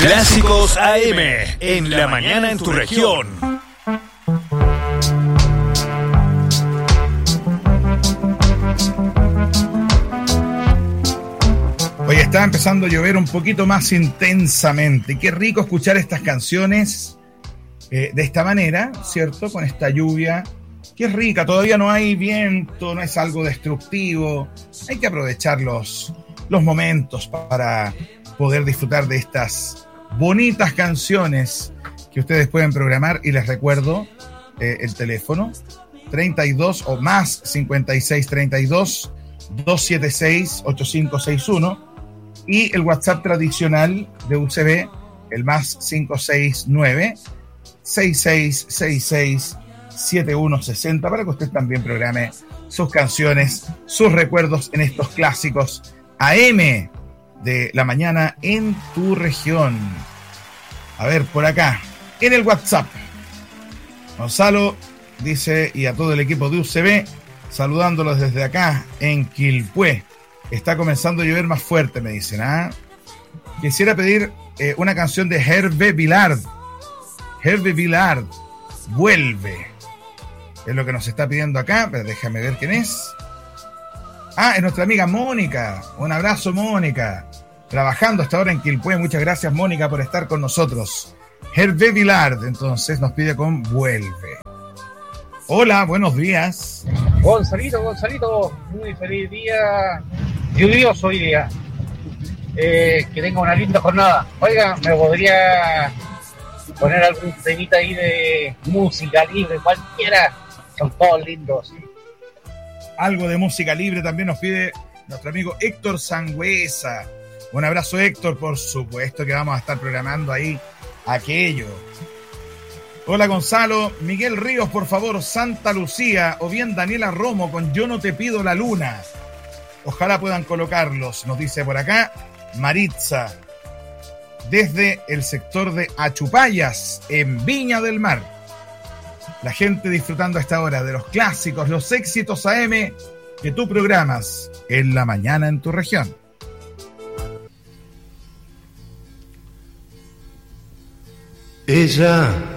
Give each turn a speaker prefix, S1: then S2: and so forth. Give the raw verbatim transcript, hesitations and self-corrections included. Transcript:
S1: Clásicos A M, en la mañana en tu región.
S2: Hoy está empezando a llover un poquito más intensamente. Qué rico escuchar estas canciones eh, de esta manera, ¿cierto? Con esta lluvia. Qué rica, todavía no hay viento, no es algo destructivo. Hay que aprovechar los, los momentos para poder disfrutar de estas bonitas canciones que ustedes pueden programar. Y les recuerdo eh, el teléfono treinta y dos o más cincuenta y seis treinta y dos doscientos setenta y seis ochenta y cinco sesenta y uno y el WhatsApp tradicional de U C B, el más cinco seis nueve seis seis seis seis siete uno seis cero, para que usted también programe sus canciones, sus recuerdos en estos clásicos A M de la mañana en tu región. A ver, por acá, en el WhatsApp, Gonzalo dice, y a todo el equipo de U C B, saludándolos desde acá en Quilpué. Está comenzando a llover más fuerte, me dicen. ¿ah? Quisiera pedir eh, una canción de Hervé Villard. Hervé Villard, Vuelve. Es lo que nos está pidiendo acá, pero déjame ver quién es. Ah, es nuestra amiga Mónica. Un abrazo, Mónica. Trabajando hasta ahora en Quilpué. Muchas gracias, Mónica, por estar con nosotros. Hervé Villard, entonces, nos pide con Vuelve. Hola, buenos días.
S3: Gonzalito, Gonzalito, muy feliz día. Lluvioso hoy día. Eh, que tenga una linda jornada. Oiga, ¿me podría poner algún temita ahí de música libre, cualquiera? Son todos lindos.
S2: Algo de música libre también nos pide nuestro amigo Héctor Sangüesa. Un abrazo, Héctor, por supuesto que vamos a estar programando ahí aquello. Hola, Gonzalo. Miguel Ríos, por favor, Santa Lucía, o bien Daniela Romo con Yo no te pido la luna. Ojalá puedan colocarlos, nos dice por acá Maritza, desde el sector de Achupayas, en Viña del Mar. La gente disfrutando a esta hora de los clásicos, los éxitos A M que tú programas en la mañana en tu región.
S4: Ella